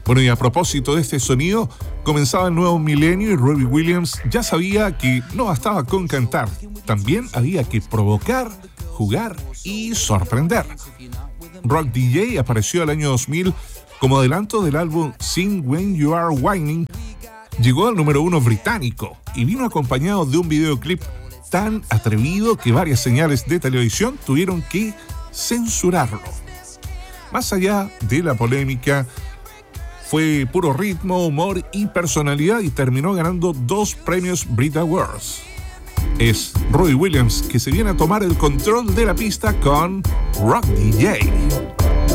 Bueno, y a propósito de este sonido, comenzaba el nuevo milenio y Robbie Williams ya sabía que no bastaba con cantar, también había que provocar, jugar y sorprender. Rock DJ apareció el año 2000 como adelanto del álbum Sing When You Are Whining. Llegó al número 1 británico y vino acompañado de un videoclip tan atrevido que varias señales de televisión tuvieron que censurarlo. Más allá de la polémica, fue puro ritmo, humor y personalidad y terminó ganando 2 premios Brit Awards. Es Robbie Williams que se viene a tomar el control de la pista con Rock DJ.